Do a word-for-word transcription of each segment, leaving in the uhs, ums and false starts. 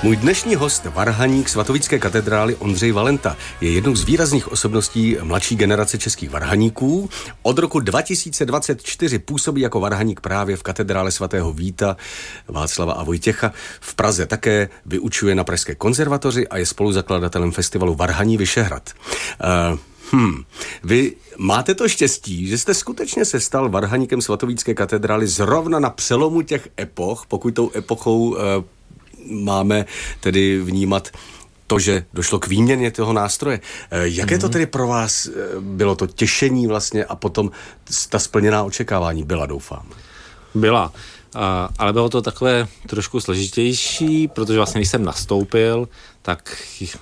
Můj dnešní host, varhaník svatovícké katedrály Ondřej Valenta, je jednou z výrazných osobností mladší generace českých varhaníků. Od roku dva tisíce dvacet čtyři působí jako varhaník právě v katedrále svatého Víta, Václava a Vojtěcha. V Praze také vyučuje na Pražské konzervatoři a je spoluzakladatelem festivalu Varhaní Vyšehrad. Uh, Hmm. Vy máte to štěstí, že jste skutečně se stal varhaníkem svatovícké katedrály zrovna na přelomu těch epoch, pokud tou epochou e, máme tedy vnímat to, že došlo k výměně toho nástroje. E, jaké mm-hmm. to tedy pro vás bylo to těšení vlastně a potom ta splněná očekávání byla, doufám? Byla, a, ale bylo to takové trošku složitější, protože vlastně když jsem nastoupil, tak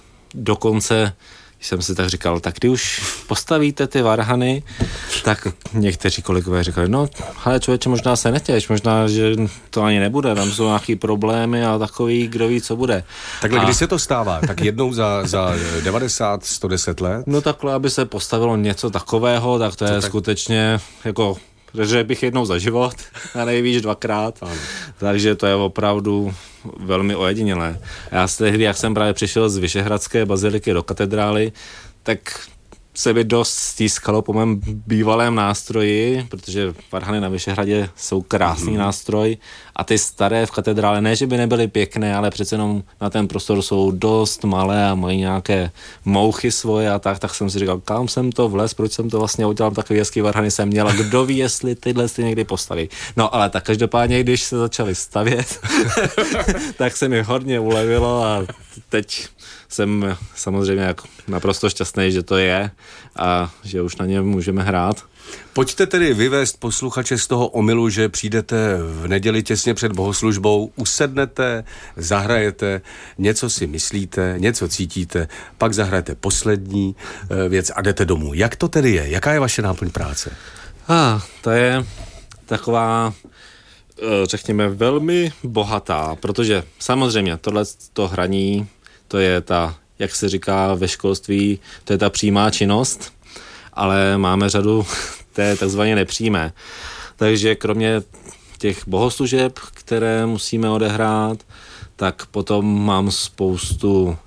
dokonce jsem si tak říkal, tak když už postavíte ty varhany, tak někteří kolegové říkali, no, hele člověče, možná se netěš, možná, že to ani nebude, tam jsou nějaký problémy a takový, kdo ví, co bude. Takhle, a... kdy se to stává? Tak jednou za, za devadesát, sto deset let? No takhle, aby se postavilo něco takového, tak to co je tak? skutečně jako... že bych jednou za život a nejvíc dvakrát, ano. Takže to je opravdu velmi ojedinělé. Já z tehdy, jak jsem právě přišel z Vyšehradské baziliky do katedrály, tak se mi dost stýskalo po mém bývalém nástroji, protože varhany na Vyšehradě jsou krásný mm. nástroj a ty staré v katedrále, ne, že by nebyly pěkné, ale přece jenom na ten prostor jsou dost malé a mají nějaké mouchy svoje a tak, tak jsem si říkal, kam jsem to vlez, proč jsem to vlastně udělal, takový hezký varhany jsem měl a kdo ví, jestli tyhle ty někdy postaví. No ale tak každopádně, když se začali stavět, tak se mi hodně ulevilo a teď jsem samozřejmě jako naprosto šťastný, že to je a že už na něm můžeme hrát. Pojďte tedy vyvést posluchače z toho omylu, že přijdete v neděli těsně před bohoslužbou, usednete, zahrajete, něco si myslíte, něco cítíte, pak zahrajete poslední věc a jdete domů. Jak to tedy je? Jaká je vaše náplň práce? Ah, to je taková, řekněme, velmi bohatá, protože samozřejmě tohle to hraní, to je ta, jak se říká ve školství, to je ta přímá činnost, ale máme řadu té takzvaně nepřímé. Takže kromě těch bohoslužeb, které musíme odehrát, tak potom mám spoustu uh,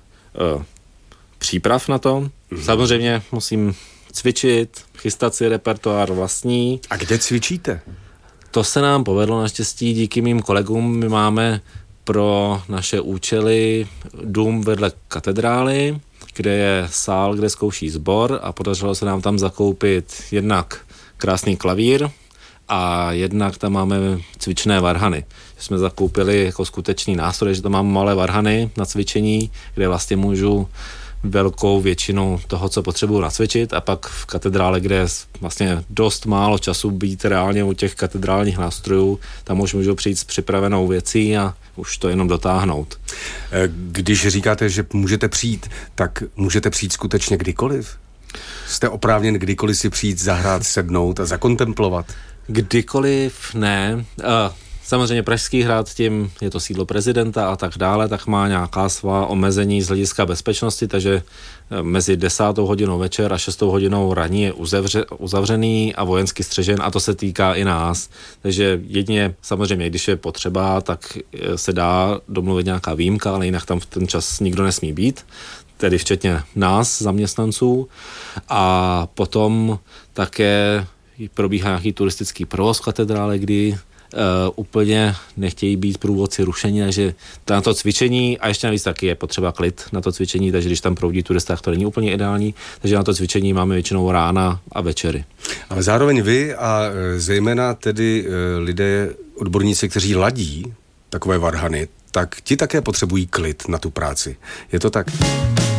příprav na to. Mm. Samozřejmě musím cvičit, chystat si repertoár vlastní. A kde cvičíte? To se nám povedlo naštěstí díky mým kolegům. My máme pro naše účely dům vedle katedrály, kde je sál, kde zkouší sbor a podařilo se nám tam zakoupit jednak krásný klavír a jednak tam máme cvičné varhany. Jsme zakoupili jako skutečný nástroj, že tam mám malé varhany na cvičení, kde vlastně můžu velkou většinu toho, co potřebuju nacvičit a pak v katedrále, kde je vlastně dost málo času být reálně u těch katedrálních nástrojů, tam už můžu přijít s připravenou věcí a už to jenom dotáhnout. Když říkáte, že můžete přijít, tak můžete přijít skutečně kdykoliv? Jste oprávněn kdykoliv si přijít, zahrát, sednout a zakontemplovat? Kdykoliv ne. Samozřejmě Pražský hrad, tím je to sídlo prezidenta a tak dále, tak má nějaká svá omezení z hlediska bezpečnosti, takže mezi desátou hodinou večer a šestou hodinou raní je uzavře, uzavřený a vojensky střežen a to se týká i nás. Takže jedině samozřejmě, když je potřeba, tak se dá domluvit nějaká výjimka, ale jinak tam v ten čas nikdo nesmí být, tedy včetně nás, zaměstnanců. A potom také probíhá nějaký turistický provoz v katedrále, kdy Uh, úplně nechtějí být průvodci rušení, takže na to cvičení, a ještě navíc taky je potřeba klid na to cvičení, takže když tam proudí turista, to není úplně ideální, takže na to cvičení máme většinou rána a večery. Ale zároveň vy a zejména tedy lidé, odborníci, kteří ladí takové varhany, tak ti také potřebují klid na tu práci. Je to tak?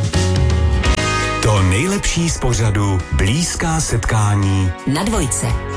To nejlepší z pořadu Blízká setkání na Dvojce.